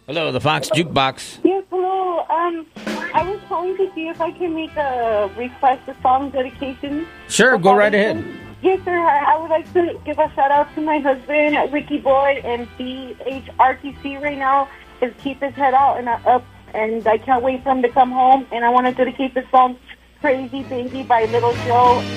Hello, the Fox Jukebox. Yes, hello. I was calling to see if I can make a request for song dedication. Sure, go right ahead. Yes, sir. I would like to give a shout out to my husband, Ricky Boy, and BHRTC right now is keep his head out and up, and I can't wait for him to come home. And I want to dedicate the song "Crazy Baby" by Little Joe.